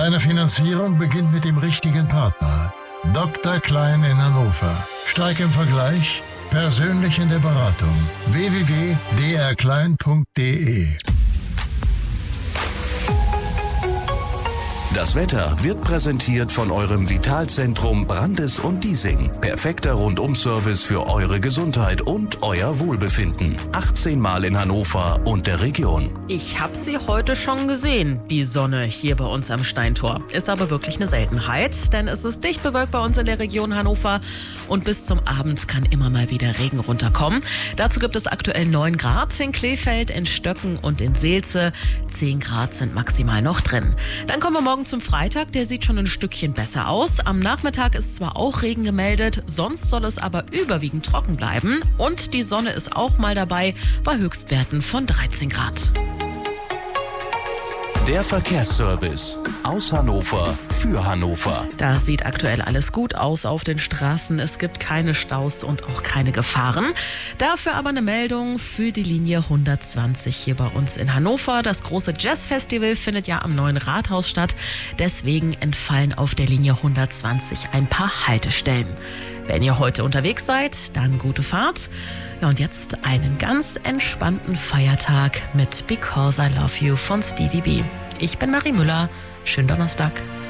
Deine Finanzierung beginnt mit dem richtigen Partner. Dr. Klein in Hannover. Stark im Vergleich, persönlich in der Beratung. www.drklein.de. Das Wetter wird präsentiert von eurem Vitalzentrum Brandes und Diesing. Perfekter Rundum-Service für eure Gesundheit und euer Wohlbefinden. 18 Mal in Hannover und der Region. Ich habe sie heute schon gesehen, die Sonne hier bei uns am Steintor. Ist aber wirklich eine Seltenheit, denn es ist dicht bewölkt bei uns in der Region Hannover und bis zum Abend kann immer mal wieder Regen runterkommen. Dazu gibt es aktuell 9 Grad in Kleefeld, in Stöcken und in Seelze. 10 Grad sind maximal noch drin. Dann kommen wir morgen zum Freitag, der sieht schon ein Stückchen besser aus. Am Nachmittag ist zwar auch Regen gemeldet, sonst soll es aber überwiegend trocken bleiben. Und die Sonne ist auch mal dabei bei Höchstwerten von 13 Grad. Der Verkehrsservice aus Hannover für Hannover. Da sieht aktuell alles gut aus auf den Straßen. Es gibt keine Staus und auch keine Gefahren. Dafür aber eine Meldung für die Linie 120 hier bei uns in Hannover. Das große Jazzfestival findet ja am neuen Rathaus statt. Deswegen entfallen auf der Linie 120 ein paar Haltestellen. Wenn ihr heute unterwegs seid, dann gute Fahrt. Ja, und jetzt einen ganz entspannten Feiertag mit Because I Love You von Stevie B. Ich bin Marie Müller. Schönen Donnerstag.